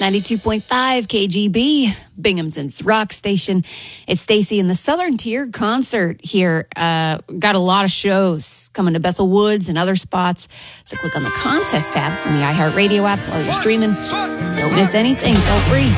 92.5 KGB, Binghamton's rock station. It's Stacy in the Southern Tier concert here. Got a lot of shows coming to Bethel Woods and other spots. So click on the contest tab on the iHeartRadio app while you're streaming. Don't miss anything. It's all free.